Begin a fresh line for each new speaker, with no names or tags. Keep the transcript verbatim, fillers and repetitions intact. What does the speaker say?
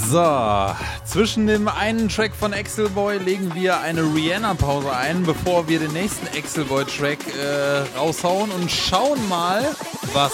So, zwischen dem einen Track von Axelboy legen wir eine Rihanna-Pause ein, bevor wir den nächsten Axelboy-Track äh, raushauen und schauen mal, was